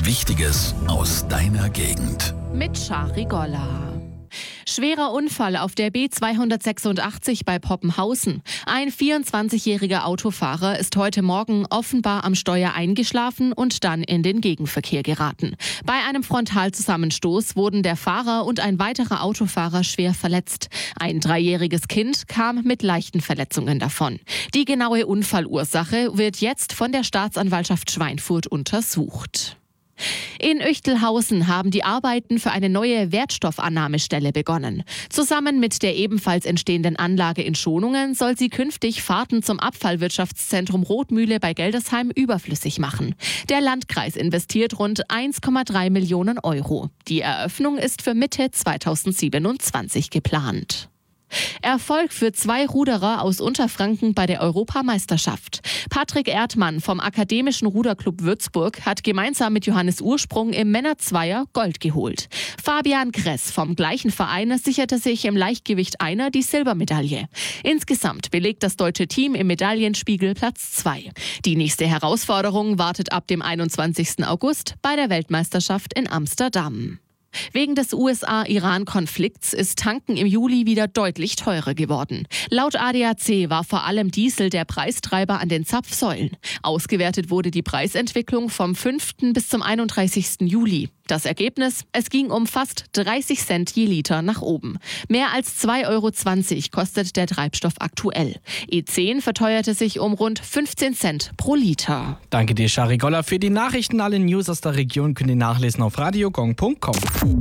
Wichtiges aus deiner Gegend. Mit Shari Golla. Schwerer Unfall auf der B286 bei Poppenhausen. Ein 24-jähriger Autofahrer ist heute Morgen offenbar am Steuer eingeschlafen und dann in den Gegenverkehr geraten. Bei einem Frontalzusammenstoß wurden der Fahrer und ein weiterer Autofahrer schwer verletzt. Ein 3-jähriges Kind kam mit leichten Verletzungen davon. Die genaue Unfallursache wird jetzt von der Staatsanwaltschaft Schweinfurt untersucht. In Uechtelhausen haben die Arbeiten für eine neue Wertstoffannahmestelle begonnen. Zusammen mit der ebenfalls entstehenden Anlage in Schonungen soll sie künftig Fahrten zum Abfallwirtschaftszentrum Rotmühle bei Geldersheim überflüssig machen. Der Landkreis investiert rund 1,3 Millionen Euro. Die Eröffnung ist für Mitte 2027 geplant. Erfolg für 2 Ruderer aus Unterfranken bei der Europameisterschaft. Patrick Erdmann vom Akademischen Ruderclub Würzburg hat gemeinsam mit Johannes Ursprung im Männerzweier Gold geholt. Fabian Kress vom gleichen Verein sicherte sich im Leichtgewicht Einer die Silbermedaille. Insgesamt belegt das deutsche Team im Medaillenspiegel Platz 2. Die nächste Herausforderung wartet ab dem 21. August bei der Weltmeisterschaft in Amsterdam. Wegen des USA-Iran-Konflikts ist Tanken im Juli wieder deutlich teurer geworden. Laut ADAC war vor allem Diesel der Preistreiber an den Zapfsäulen. Ausgewertet wurde die Preisentwicklung vom 5. bis zum 31. Juli. Das Ergebnis? Es ging um fast 30 Cent je Liter nach oben. Mehr als 2,20 Euro kostet der Treibstoff aktuell. E10 verteuerte sich um rund 15 Cent pro Liter. Danke dir, Shari Golla. Für die Nachrichten, alle News aus der Region könnt ihr nachlesen auf radiogong.com.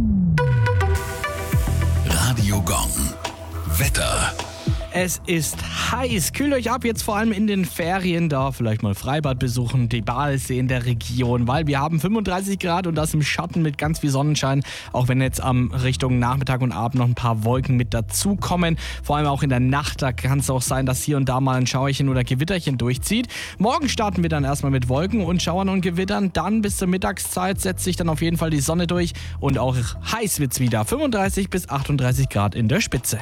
Radio Gong. Wetter. Es ist heiß. Kühlt euch ab, jetzt vor allem in den Ferien. Da vielleicht mal Freibad besuchen, die Badesee in der Region, weil wir haben 35 Grad und das im Schatten mit ganz viel Sonnenschein. Auch wenn jetzt Richtung Nachmittag und Abend noch ein paar Wolken mit dazukommen. Vor allem auch in der Nacht, da kann es auch sein, dass hier und da mal ein Schauerchen oder Gewitterchen durchzieht. Morgen starten wir dann erstmal mit Wolken und Schauern und Gewittern. Dann bis zur Mittagszeit setzt sich dann auf jeden Fall die Sonne durch. Und auch heiß wird's wieder. 35 bis 38 Grad in der Spitze.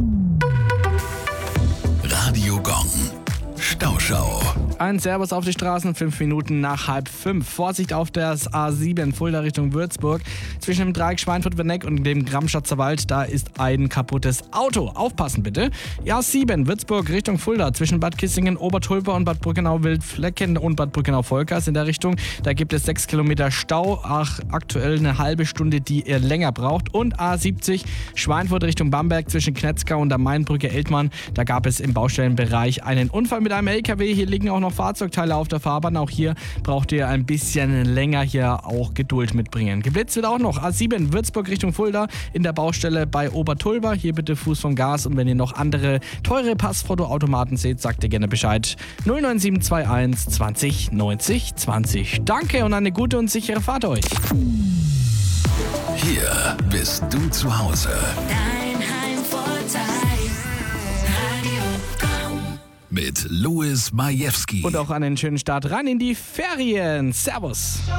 Radio Gong. Stauschau. Ein Servus auf die Straßen, 5 Minuten nach 4:30. Vorsicht auf der A7 Fulda Richtung Würzburg. Zwischen dem Dreieck Schweinfurt-Werneck und dem Gramschatzer Wald, da ist ein kaputtes Auto. Aufpassen bitte. A7 Würzburg Richtung Fulda. Zwischen Bad Kissingen, Obertulper und Bad Brückenau-Wildflecken und Bad Brückenau-Volkers in der Richtung. Da gibt es 6 Kilometer Stau. Aktuell eine halbe Stunde, die ihr länger braucht. Und A70 Schweinfurt Richtung Bamberg zwischen Knetzgau und der Mainbrücke Eltmann. Da gab es im Baustellenbereich einen Unfall mit einem LKW. Hier liegen auch noch Fahrzeugteile auf der Fahrbahn. Auch hier braucht ihr ein bisschen länger hier auch Geduld mitbringen. Geblitzt wird auch noch A7 Würzburg Richtung Fulda in der Baustelle bei Obertulber. Hier bitte Fuß vom Gas und wenn ihr noch andere teure Passfotoautomaten seht, sagt ihr gerne Bescheid. 09721 20 90 20. Danke und eine gute und sichere Fahrt euch. Hier bist du zu Hause. Dein Heimvorteil. Radio Gong. Mit Louis Majewski. Und auch einen schönen Start rein in die Ferien. Servus.